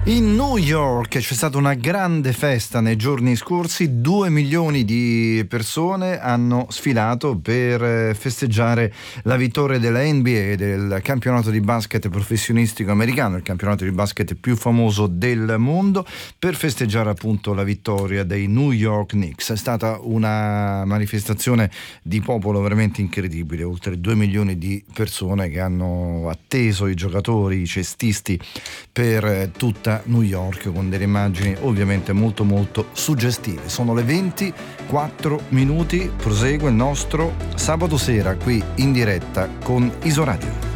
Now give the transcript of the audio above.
In New York c'è stata una grande festa nei giorni scorsi, 2 milioni di persone hanno sfilato per festeggiare la vittoria della NBA, del campionato di basket professionistico americano, il campionato di basket più famoso del mondo, per festeggiare appunto la vittoria dei New York Knicks. È stata una manifestazione di popolo veramente incredibile, oltre 2 milioni di persone che hanno atteso i giocatori, i cestisti per tutta New York, con delle immagini ovviamente molto molto suggestive. Sono le 24 minuti, prosegue il nostro sabato sera qui in diretta con Isoradio.